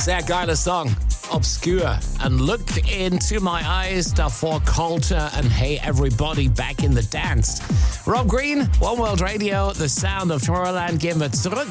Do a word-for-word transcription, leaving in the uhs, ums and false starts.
Sehr geiler Song. Obscure and Look Into My Eyes, davor Coulter and Hey Everybody Back in the Dance. Rob Green, One World Radio, The Sound of Tomorrowland, gehen wir zurück